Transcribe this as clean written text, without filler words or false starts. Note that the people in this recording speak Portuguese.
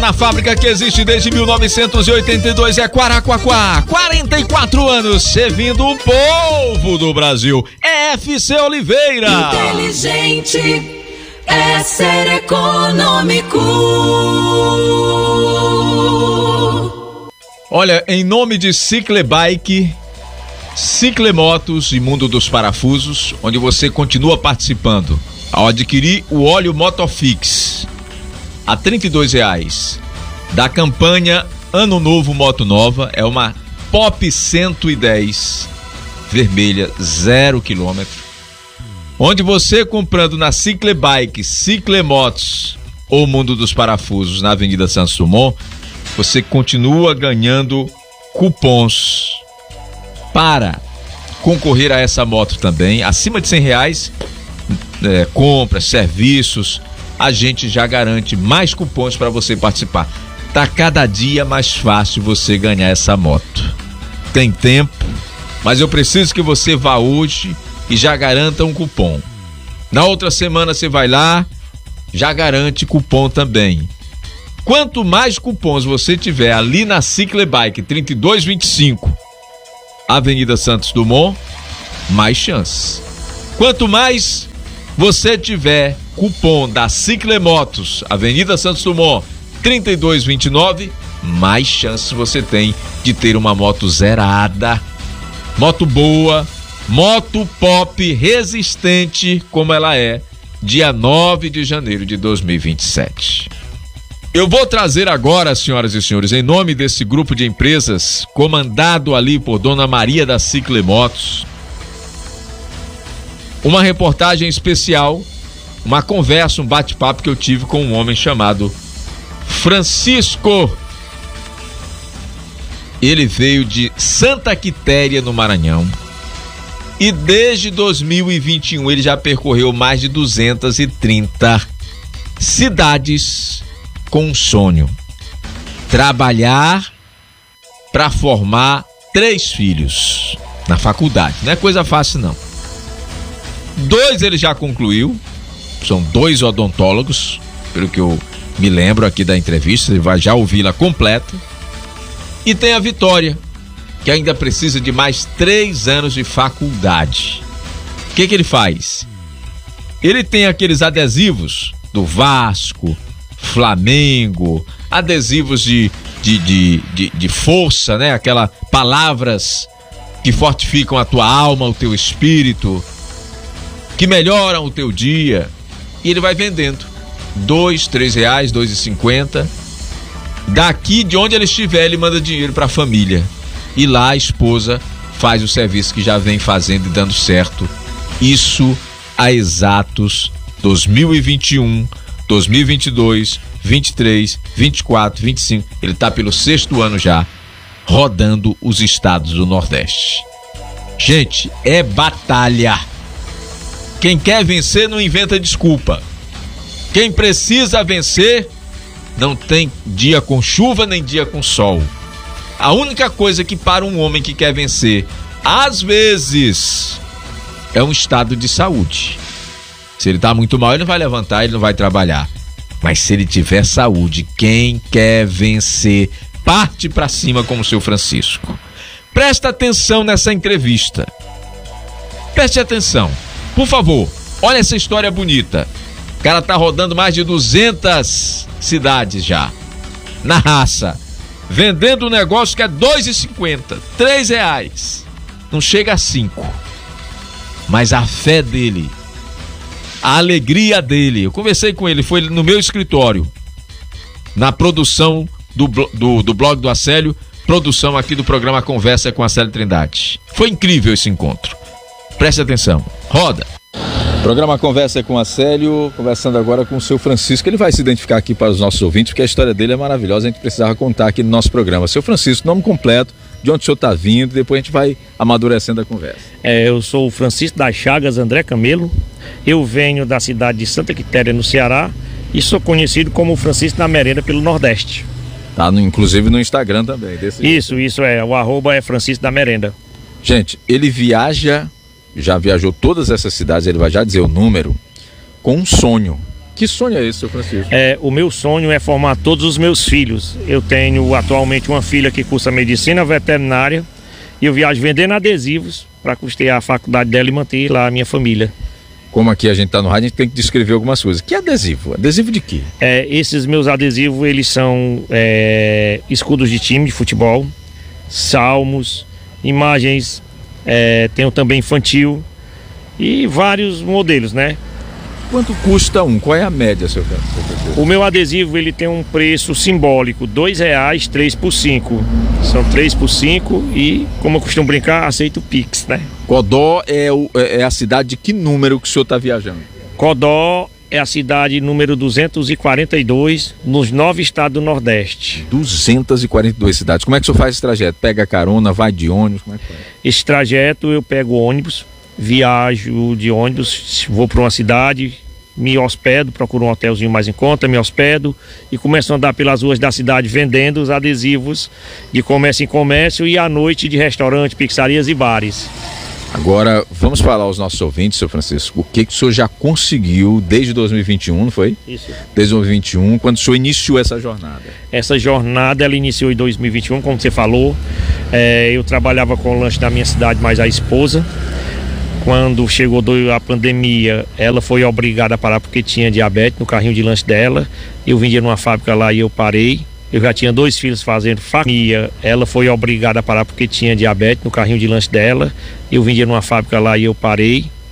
Na fábrica que existe desde 1982 é Quaraquaquá, 44 anos servindo o povo do Brasil. É FC Oliveira. Inteligente, é ser econômico. Olha, em nome de Ciclebike, Ciclemotos e Mundo dos Parafusos, onde você continua participando ao adquirir o óleo Motofix a R$ 32 da campanha Ano Novo Moto Nova. É uma Pop 110 vermelha, 0 km, onde você comprando na Ciclebike, Ciclemotos ou Mundo dos Parafusos na Avenida Santos Dumont, você continua ganhando cupons para concorrer a essa moto também. Acima de R$100, compras, serviços, a gente já garante mais cupons para você participar. Tá cada dia mais fácil você ganhar essa moto. Tem tempo, mas eu preciso que você vá hoje e já garanta um cupom. Na outra semana você vai lá, já garante cupom também. Quanto mais cupons você tiver ali na Ciclebike 3225, Avenida Santos Dumont, mais chance. Quanto mais você tiver cupom da Ciclemotos, Avenida Santos Dumont 3229, mais chance você tem de ter uma moto zerada, moto boa, moto pop resistente como ela é, dia 9 de janeiro de 2027. Eu vou trazer agora, senhoras e senhores, em nome desse grupo de empresas, comandado ali por Dona Maria da Ciclemotos, uma reportagem especial, uma conversa, um bate-papo que eu tive com um homem chamado Francisco. Ele veio de Santa Quitéria, no Maranhão, e desde 2021 ele já percorreu mais de 230 cidades com um sonho: trabalhar para formar 3 filhos na faculdade. Não é coisa fácil, não. 2 ele já concluiu, são 2 odontólogos, pelo que eu me lembro aqui da entrevista, você vai já ouvi-la completa. E tem a Vitória, que ainda precisa de mais 3 anos de faculdade. O que ele faz? Ele tem aqueles adesivos do Vasco, Flamengo, adesivos de força, né? Aquelas palavras que fortificam a tua alma, o teu espírito, que melhoram o teu dia. E ele vai vendendo R$2, R$3, R$2,50. Daqui de onde ele estiver, ele manda dinheiro para a família. E lá a esposa faz o serviço que já vem fazendo e dando certo. Isso há exatos 2021, 2022, 23, 24, 25. Ele está pelo 6º ano já, rodando os estados do Nordeste. Gente, é batalha. Quem quer vencer não inventa desculpa. Quem precisa vencer não tem dia com chuva nem dia com sol. A única coisa que para um homem que quer vencer, às vezes, é um estado de saúde. Se ele está muito mal, ele não vai levantar, ele não vai trabalhar. Mas se ele tiver saúde, quem quer vencer, parte para cima como o seu Francisco. Presta atenção nessa entrevista. Preste atenção. Por favor, olha essa história bonita. O cara tá rodando mais de 200 cidades já, na raça, vendendo um negócio que é R$2,50, R$3, não chega a 5. Mas a fé dele, a alegria dele, eu conversei com ele, foi no meu escritório, na produção do blog do Acélio, produção aqui do programa Conversa com Acélio Trindade. Foi incrível esse encontro. Preste atenção, roda. Programa Conversa com Acélio, conversando agora com o seu Francisco. Ele vai se identificar aqui para os nossos ouvintes, porque a história dele é maravilhosa, a gente precisava contar aqui no nosso programa. Seu Francisco, nome completo, de onde o senhor está vindo, depois a gente vai amadurecendo a conversa. Eu sou o Francisco das Chagas André Camelo, eu venho da cidade de Santa Quitéria, no Ceará, e sou conhecido como Francisco da Merenda pelo Nordeste. Tá, inclusive no Instagram também. Isso é, o arroba é Francisco da Merenda. Gente, ele viaja, já viajou todas essas cidades, ele vai já dizer o número, com um sonho. Que sonho é esse, seu Francisco? O meu sonho é formar todos os meus filhos. Eu tenho atualmente uma filha que cursa medicina veterinária e eu viajo vendendo adesivos para custear a faculdade dela e manter lá a minha família. Como aqui a gente está no rádio, a gente tem que descrever algumas coisas. Que adesivo? Adesivo de quê? Esses meus adesivos, eles são escudos de time de futebol, salmos, imagens, tenho também infantil e vários modelos, né? Quanto custa um? Qual é a média, seu Francisco? O meu adesivo, ele tem um preço simbólico, R$2, 3 por 5. São 3 por 5 e, como eu costumo brincar, aceito o Pix, né? Codó é a cidade de que número que o senhor está viajando? Codó é a cidade número 242, nos 9 estados do Nordeste. 242 cidades. Como é que o senhor faz esse trajeto? Pega carona, vai de ônibus? Como é que faz? Esse trajeto eu pego ônibus, viajo de ônibus, vou para uma cidade, me hospedo, procuro um hotelzinho mais em conta, me hospedo e começo a andar pelas ruas da cidade vendendo os adesivos de comércio em comércio e à noite de restaurante, pizzarias e bares. Agora, vamos falar aos nossos ouvintes, seu Francisco, o que o senhor já conseguiu desde 2021, não foi? Isso. Desde 2021, quando o senhor iniciou essa jornada? Essa jornada, ela iniciou em 2021, como você falou. Eu trabalhava com o lanche da minha cidade, mas a esposa, quando chegou a pandemia, ela foi obrigada a parar porque tinha diabetes no carrinho de lanche dela. Eu vendia numa fábrica lá e eu parei. Eu já tinha 2 filhos fazendo faculdade. Ela foi obrigada a parar porque tinha diabetes no carrinho de lanche dela. Eu vendia numa fábrica lá e eu parei.